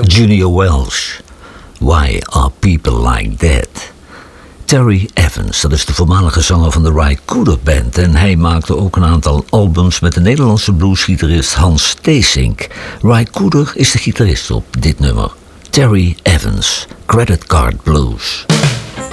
Junior Welsh. Why are people like that? Terry Evans, dat is de voormalige zanger van de Ry Cooder Band. En hij maakte ook een aantal albums met de Nederlandse bluesgitarist Hans Steesink. Ry Cooder is de gitarist op dit nummer. Terry Evans, Credit Card Blues.